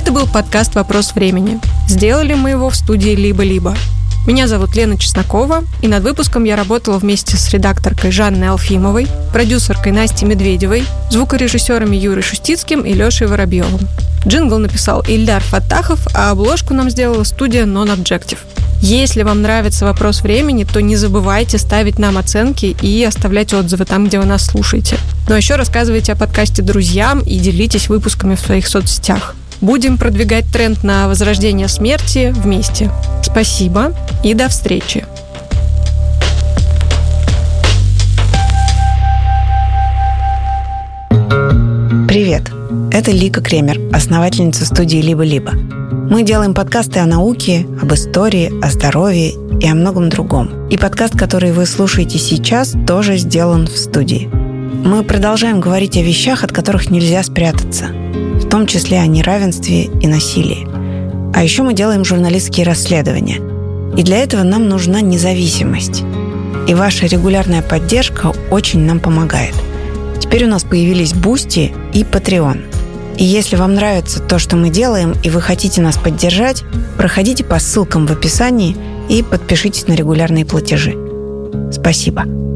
Это был подкаст «Вопрос времени». Сделали мы его в студии «Либо-либо». Меня зовут Лена Чеснокова, и над выпуском я работала вместе с редакторкой Жанной Алфимовой, продюсеркой Настей Медведевой, звукорежиссерами Юрой Шустицким и Лешей Воробьевым. Джингл написал Ильдар Фаттахов, а обложку нам сделала студия Non-Objective. Если вам нравится «Вопрос времени», то не забывайте ставить нам оценки и оставлять отзывы там, где вы нас слушаете. Ну а еще рассказывайте о подкасте друзьям и делитесь выпусками в своих соцсетях. Будем продвигать тренд на возрождение смерти вместе. Спасибо и до встречи. Привет, это Лика Кремер, основательница студии «Либо-либо». Мы делаем подкасты о науке, об истории, о здоровье и о многом другом. И подкаст, который вы слушаете сейчас, тоже сделан в студии. Мы продолжаем говорить о вещах, от которых нельзя спрятаться, в том числе о неравенстве и насилии. А еще мы делаем журналистские расследования. И для этого нам нужна независимость. И ваша регулярная поддержка очень нам помогает. Теперь у нас появились Boosty и Patreon. И если вам нравится то, что мы делаем, и вы хотите нас поддержать, проходите по ссылкам в описании и подпишитесь на регулярные платежи. Спасибо.